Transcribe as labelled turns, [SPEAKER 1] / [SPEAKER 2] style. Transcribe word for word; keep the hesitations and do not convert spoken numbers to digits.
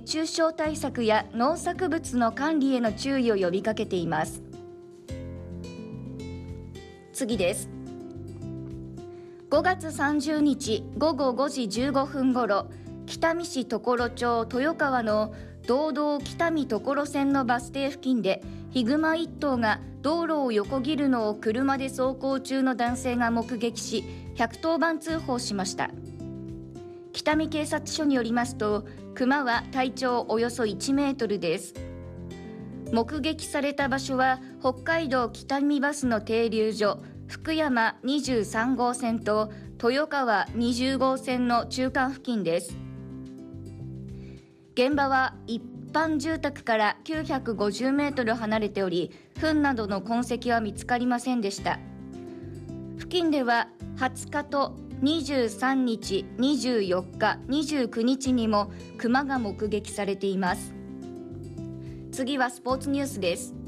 [SPEAKER 1] 熱中症対策や農作物の管理への注意を呼びかけています。次です。ごがつさんじゅうにちごごごじじゅうごふんごろ、北見市常呂町豊川の道道北見所線のバス停付近でヒグマいっとうが道路を横切るのを車で走行中の男性が目撃し、ひゃくとおばん通報しました。北見警察署によりますと、クマは体長およそいちメートルです。目撃された場所は北海道北見バスの停留所福山にじゅうさんごうせんと豊川にじゅうごうせんの中間付近です。現場は一般住宅からきゅうひゃくごじゅうメートル離れており、糞などの痕跡は見つかりませんでした。付近でははつかとにじゅうさんにち、にじゅうよっか、にじゅうくにちにもクマが目撃されています。次はスポーツニュースです。